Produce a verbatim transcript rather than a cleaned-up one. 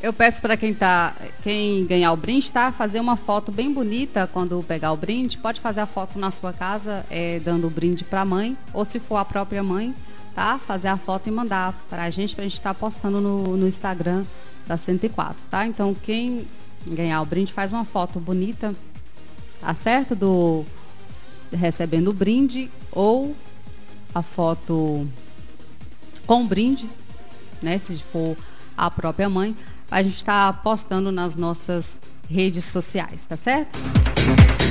eu peço para quem tá, quem ganhar o brinde, tá? Fazer uma foto bem bonita quando pegar o brinde. Pode fazer a foto na sua casa, é, dando o brinde para a mãe, ou se for a própria mãe, tá? Fazer a foto e mandar para a gente, para a gente estar tá postando no, no Instagram da cento e quatro, tá? Então, quem ganhar o brinde, faz uma foto bonita, tá certo? Do recebendo o brinde, ou a foto com o brinde, né? Se for a própria mãe, a gente está postando nas nossas redes sociais, tá certo?